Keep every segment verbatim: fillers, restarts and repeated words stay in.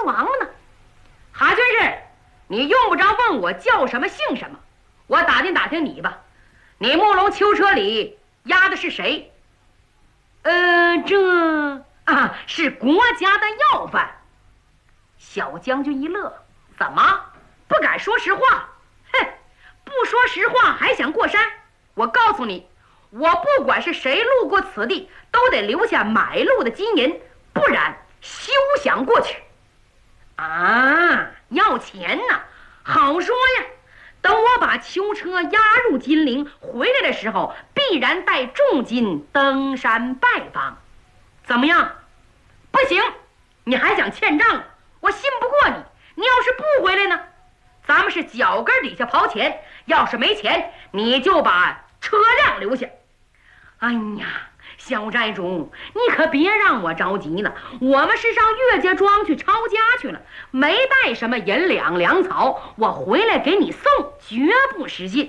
亡了呢？哈军士，你用不着问我叫什么姓什么，我打听打听你吧。你木龙囚车里押的是谁？呃，这啊是国家的要犯。小将军一乐，怎么不敢说实话？哼，不说实话还想过山？我告诉你，我不管是谁路过此地，都得留下买路的金银，不然休想过去。啊，要钱呢？好说呀，等我把囚车押入金陵，回来的时候必然带重金登山拜访。怎么样？不行，你还想欠账？我信不过你。你要是不回来呢，咱们是脚跟底下刨钱，要是没钱，你就把车辆留下。哎呀，小寨主，你可别让我着急了，我们是上岳家庄去抄家去了，没带什么银两粮草，我回来给你送，绝不失信。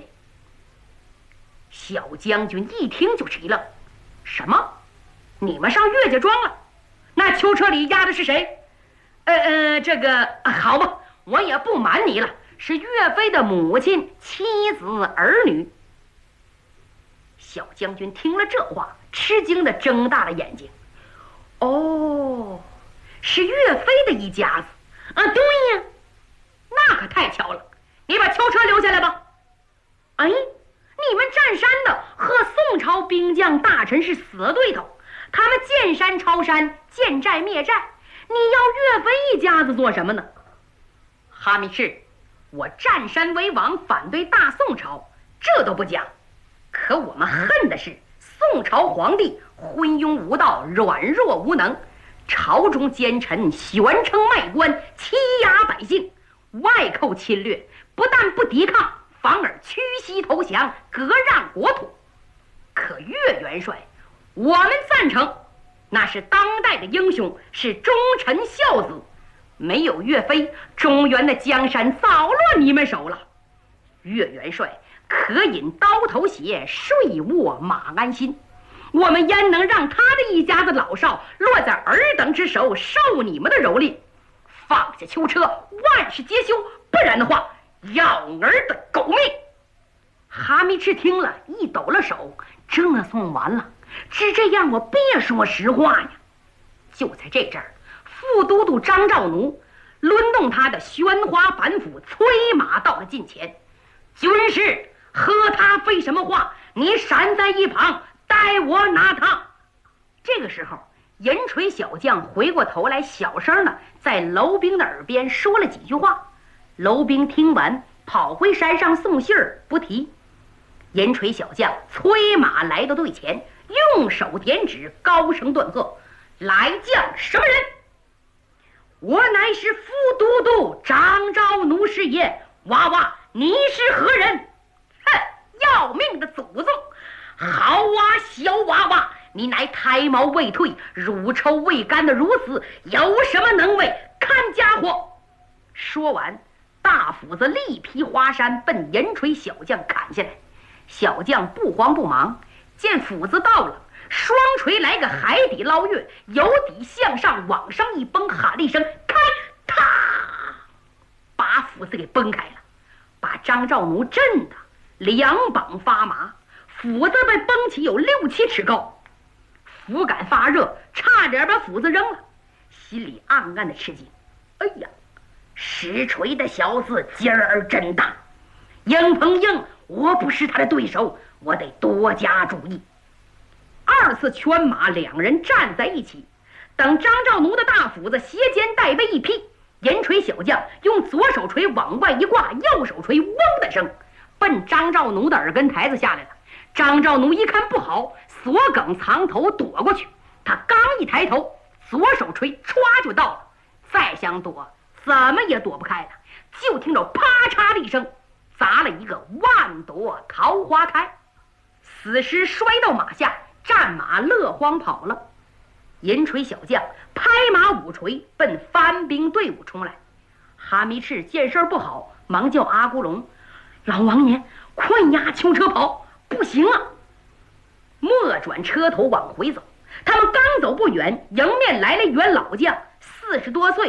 小将军一听就急了，什么？你们上岳家庄了？那囚车里押的是谁？呃呃，这个、啊、好吧，我也不瞒你了，是岳飞的母亲、妻子、儿女。小将军听了这话，吃惊地睁大了眼睛。哦，是岳飞的一家子啊！对呀，那可太巧了。你把囚车留下来吧。哎，你们占山的和宋朝兵将大臣是死对头，他们见山抄山，见寨灭寨。你要岳飞一家子做什么呢？哈密士，我占山为王，反对大宋朝，这都不假。可我们恨的是宋朝皇帝昏庸无道，软弱无能，朝中奸臣悬称卖官，欺压百姓，外寇侵略，不但不抵抗，反而屈膝投降，割让国土。可岳元帅，我们赞成，那是当代的英雄，是忠臣孝子，没有岳飞，中原的江山早落你们手了。岳元帅可饮刀头血，睡卧马鞍心，我们焉能让他的一家子老少落在尔等之手，受你们的蹂躏？放下囚车，万事皆休，不然的话，要儿的狗命！哈密赤听了一抖了手，这算完了，只这样我别说实话呀。就在这阵儿，副都督张兆奴抡动他的宣花板斧，催马到了近前。军师，和他废什么话？你闪在一旁，待我拿他。这个时候，银锤小将回过头来，小声的在娄兵的耳边说了几句话。娄兵听完，跑回山上送信儿，不提。银锤小将催马来到队前，用手点指，高声断喝：“来将什么人？”“我乃是副都督张昭奴师爷。娃娃，你是何人？”“哼，要命的祖宗！好啊，小娃娃，你乃胎毛未退，乳臭未干的如此，有什么能为？看家伙！”说完，大斧子力劈华山，奔银锤小将砍下来。小将不慌不忙，见斧子到了，双锤来个海底捞月，由底向上往上一崩，喊了一声“开”，啪，把斧子给崩开了，把张兆奴震得两膀发麻，斧子被崩起有六七尺高，斧杆发热，差点把斧子扔了，心里暗暗的吃惊。哎呀，实锤的小子劲儿真大，硬碰硬，我不是他的对手，我得多加注意。二次圈马，两人站在一起，等张兆奴的大斧子斜肩带背一劈，银锤小将用左手锤往外一挂，右手锤嗡的声奔张兆奴的耳根台子下来了。张兆奴一看不好，锁梗藏头躲过去。他刚一抬头，左手锤歘就到了，再想躲怎么也躲不开了。就听着啪嚓的一声，砸了一个万朵桃花开，死尸摔到马下，战马乐荒跑了。银锤小将拍马舞锤奔番兵队伍冲来。哈密赤见事不好，忙叫阿古龙：“老王爷，快押囚车跑！不行啊！”莫转车头往回走，他们刚走不远，迎面来了一员老将，四十多岁，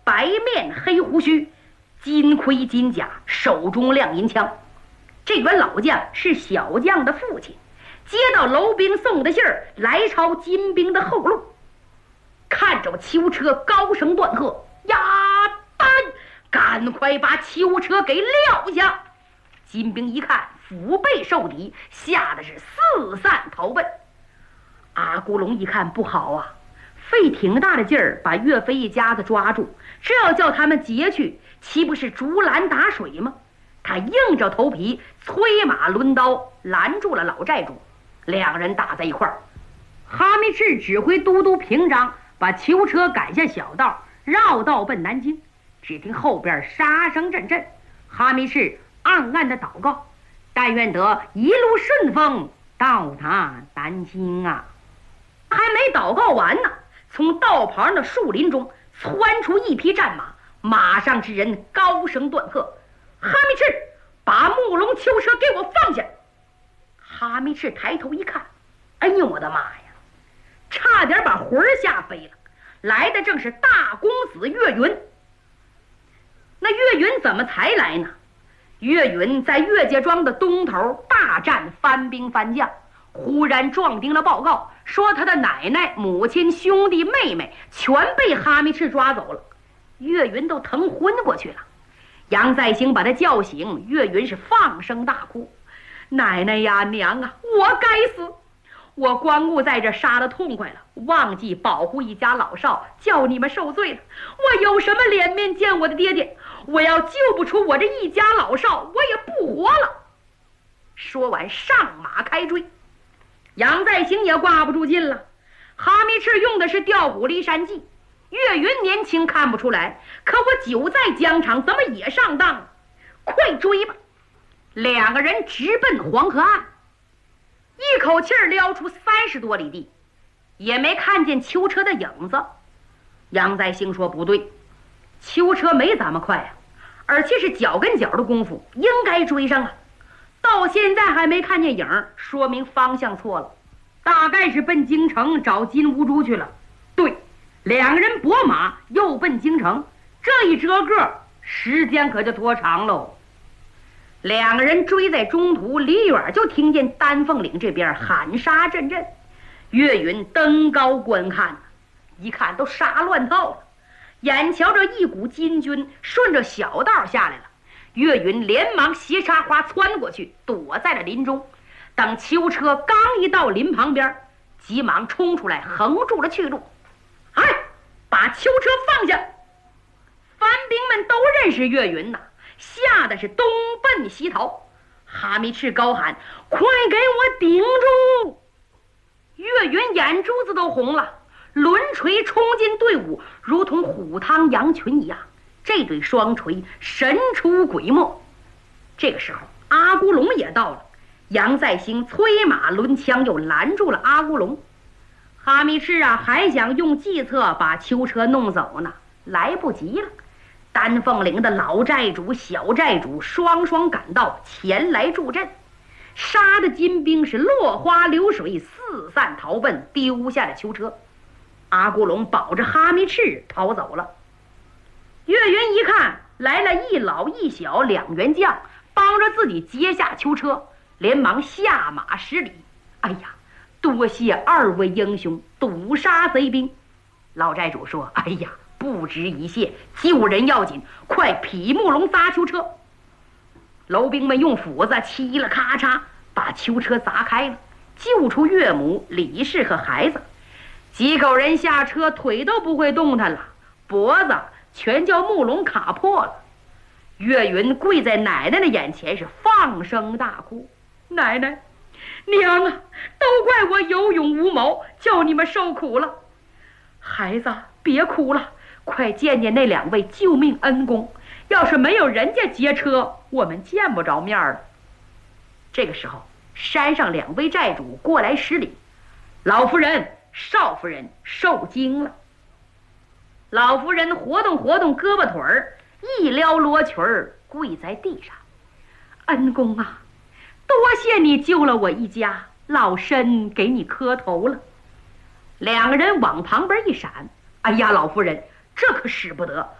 白面黑胡须，金盔金甲，手中亮银枪。这员老将是小将的父亲，接到楼兵送的信儿，来抄金兵的后路。看着囚车，高声断喝：“呀单，赶快把囚车给撂下！”金兵一看腹背受敌，吓得是四散逃奔。阿孤龙一看不好啊，费挺大的劲儿把岳飞一家子抓住，这要叫他们劫去，岂不是竹篮打水吗？他硬着头皮催马抡刀拦住了老寨主，两人打在一块儿。哈密赤指挥都督平章把囚车赶下小道，绕道奔南京。只听后边杀声阵阵，哈密赤暗暗的祷告：但愿得一路顺风到达南京啊！还没祷告完呢，从道旁的树林中窜出一匹战马，马上之人高声断喝：“哈密赤，把木龙囚车给我放下！”哈密赤抬头一看，哎呦我的妈呀，差点把魂儿吓飞了。来的正是大公子岳云。那岳云怎么才来呢？岳云在岳家庄的东头大战翻兵翻将，忽然撞钉了报告，说他的奶奶、母亲、兄弟、妹妹全被哈密赤抓走了。岳云都疼昏过去了。杨再兴把他叫醒，岳云是放声大哭：“奶奶呀，娘啊，我该死！我光顾在这杀得痛快了，忘记保护一家老少，叫你们受罪了。我有什么脸面见我的爹爹？我要救不出我这一家老少，我也不活了。”说完上马开追。杨再兴也挂不住劲了，哈密赤用的是调虎离山计，岳云年轻看不出来，可我久在疆场，怎么也上当了？快追吧！两个人直奔黄河岸，一口气儿撩出三十多里地，也没看见囚车的影子。杨再兴说：“不对，囚车没咱们快啊，而且是脚跟脚的功夫，应该追上啊。到现在还没看见影，说明方向错了，大概是奔京城找金兀术去了。”对，两个人拨马又奔京城，这一折个时间可就拖长喽。两个人追在中途，离远就听见丹凤岭这边喊杀阵阵。岳云登高观看，一看都杀乱套了，眼瞧着一股金军顺着小道下来了。岳云连忙斜插花窜过去，躲在了林中。等囚车刚一到林旁边，急忙冲出来横住了去路。哎，把囚车放下！番兵们都认识岳云呐，吓得是东奔西逃。哈密赤高喊：“快给我顶住！”岳云眼珠子都红了，抡锤冲进队伍，如同虎汤羊群一样。这对双锤神出鬼没。这个时候阿孤龙也到了，杨再兴催马抡枪又拦住了阿孤龙。哈密赤啊，还想用计策把囚车弄走呢，来不及了。丹凤岭的老寨主、小寨主双双赶到，前来助阵，杀的金兵是落花流水，四散逃奔，丢下了囚车。阿孤龙保着哈密赤逃走了。岳云一看来了一老一小两员将，帮着自己截下囚车，连忙下马施礼：“哎呀，多谢二位英雄堵杀贼兵。”老寨主说：“哎呀，不值一谢，救人要紧，快劈木龙砸囚车。”楼兵们用斧子嘁了咔嚓把囚车砸开了，救出岳母李氏和孩子。几口人下车，腿都不会动弹了，脖子全叫木龙卡破了。岳云跪在奶奶的眼前是放声大哭：“奶奶，娘啊，都怪我有勇无谋，叫你们受苦了。孩子，别哭了，快见见那两位救命恩公，要是没有人家劫车，我们见不着面了。”这个时候山上两位寨主过来施礼：“老夫人、少夫人受惊了。”老夫人活动活动胳膊腿儿，一撩罗裙儿，跪在地上：“恩公啊，多谢你救了我一家，老身给你磕头了。”两个人往旁边一闪：“哎呀，老夫人，这可使不得，